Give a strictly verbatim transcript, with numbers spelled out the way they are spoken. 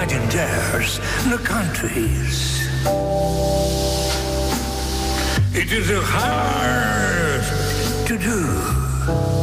right in theirs, the countries. It is hard to do.